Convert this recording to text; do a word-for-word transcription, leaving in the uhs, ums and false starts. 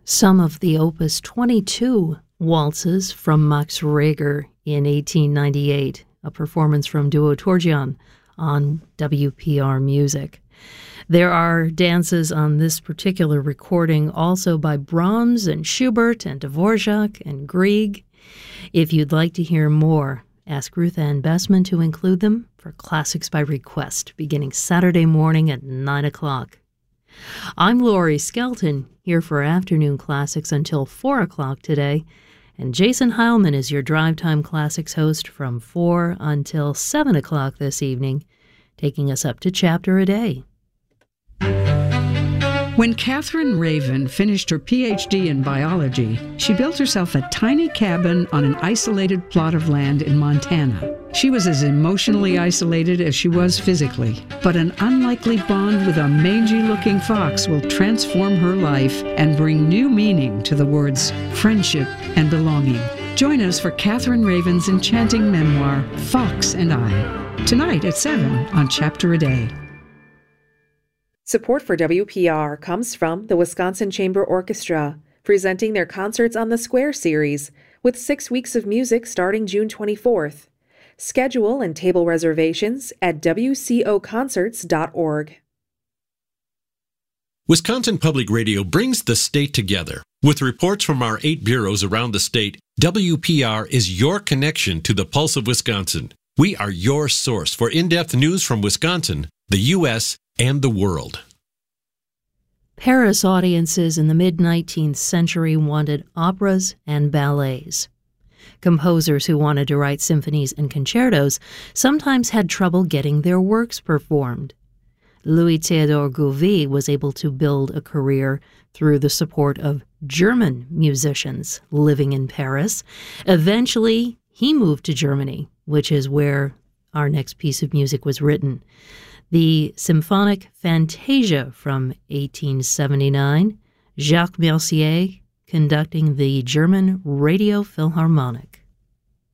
Some of the Opus twenty-two waltzes from Max Reger in eighteen ninety-eight, a performance from Duo Torgian on W P R Music. There are dances on this particular recording also by Brahms and Schubert and Dvorak and Grieg. If you'd like to hear more, ask Ruth Ann Bessman to include them for Classics by Request, beginning Saturday morning at nine o'clock. I'm Laurie Skelton, here for Afternoon Classics until four o'clock today, and Jason Heilman is your Drive Time Classics host from four until seven o'clock this evening, taking us up to chapter a day. When Catherine Raven finished her P H D in biology, she built herself a tiny cabin on an isolated plot of land in Montana. She was as emotionally isolated as she was physically, but an unlikely bond with a mangy-looking fox will transform her life and bring new meaning to the words friendship and belonging. Join us for Catherine Raven's enchanting memoir, Fox and I, tonight at seven on Chapter a Day. Support for W P R comes from the Wisconsin Chamber Orchestra, presenting their Concerts on the Square series, with six weeks of music starting June twenty-fourth. Schedule and table reservations at w c o concerts dot org. Wisconsin Public Radio brings the state together. With reports from our eight bureaus around the state, W P R is your connection to the pulse of Wisconsin. We are your source for in-depth news from Wisconsin, the U S, and the world. Paris audiences in the mid-nineteenth century wanted operas and ballets. Composers who wanted to write symphonies and concertos sometimes had trouble getting their works performed. Louis-Théodore Gouvy was able to build a career through the support of German musicians living in Paris. Eventually, he moved to Germany, which is where our next piece of music was written. The Symphonic Fantasia from eighteen seventy-nine, Jacques Mercier conducting the German Radio Philharmonic.